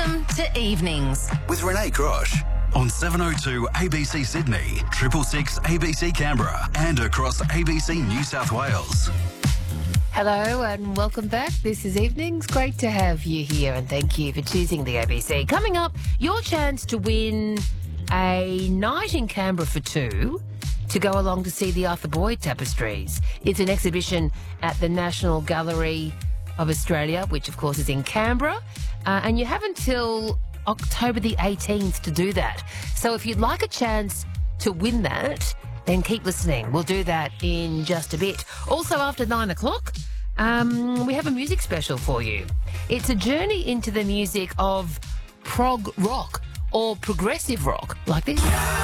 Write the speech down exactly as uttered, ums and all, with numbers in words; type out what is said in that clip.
Welcome to Evenings with Renee Grosh on seven oh two A B C Sydney, triple six A B C Canberra, and across A B C New South Wales. Hello and welcome back. This is Evenings. Great to have you here and thank you for choosing the A B C. Coming up, your chance to win a night in Canberra for two to go along to see the Arthur Boyd tapestries. It's an exhibition at the National Gallery of Australia, which of course is in Canberra, uh, and you have until October the eighteenth to do that. So if you'd like a chance to win that, then keep listening. We'll do that in just a bit. Also after nine o'clock, um, we have a music special for you. It's a journey into the music of prog rock or progressive rock, like this.